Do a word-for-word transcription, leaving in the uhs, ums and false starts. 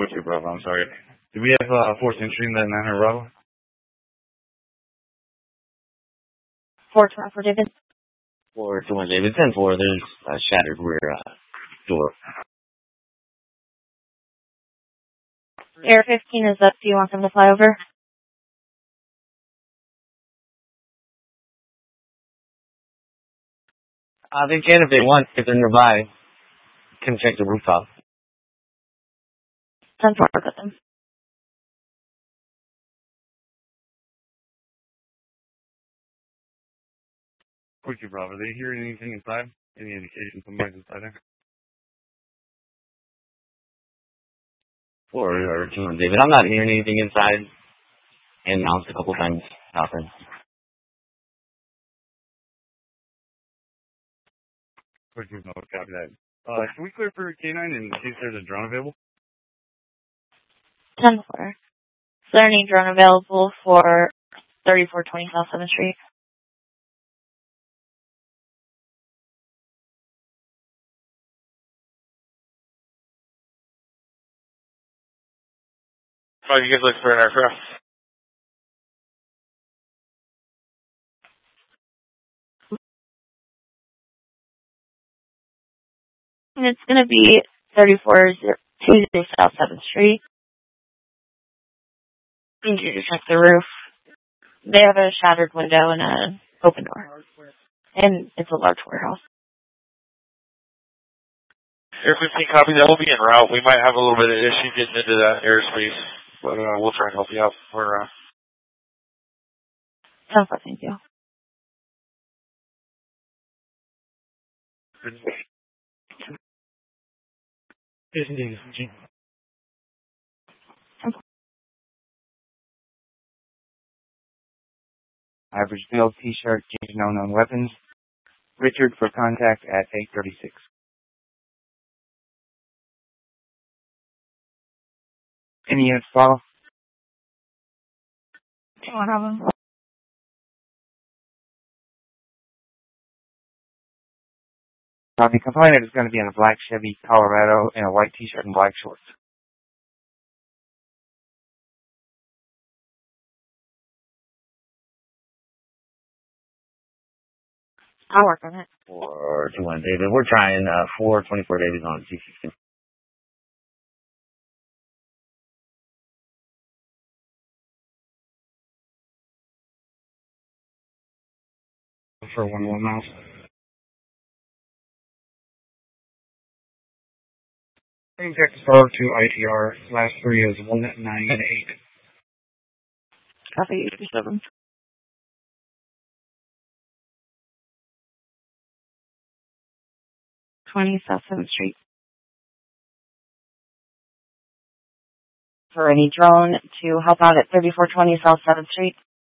Whiskey Bravo, I'm sorry. Do we have uh, Force Entry in that nine hundred Bravo? four two one for David. four two one David, ten four, there's a shattered rear uh, door. Air fifteen is up. Do you want them to fly over? Uh, they can if they want, if they're nearby. Can check the rooftop. ten four, got them. Whiskey Bravo, are they hearing anything inside? Any indication somebody's inside there? four or two one David, I'm not hearing anything inside. And announced a couple times. Nothing. Whiskey Bravo, copy that. Uh, can we clear for K nine in case there's a drone available? ten four. Is there any drone available for thirty-four twenty South seventh Street? Oh, you guys look for an aircraft? And it's going to be thirty-four twenty South seventh Street. Need you to check the roof. They have a shattered window and an open door. And it's a large warehouse. Air fifteen copy, that will be en route. We might have a little bit of issue getting into that airspace, but uh, we'll try and help you out. We're, uh... ten four, thank you. Yes, indeed. Average Bill, T-shirt, Jason Unknown Weapons. Richard for contact at eight thirty-six. Any units follow? One of them. Copy. Complainant is going to be in a black Chevy Colorado and a white T-shirt and black shorts. I'll work on it. four two one David, we're trying uh, four twenty-four David on T sixteen. For one one miles. Contact star to I T R. Last three is one nine eight. Copy eighty-seven. twenty South seventh Street. For any drone to help out at thirty-four twenty South seventh Street.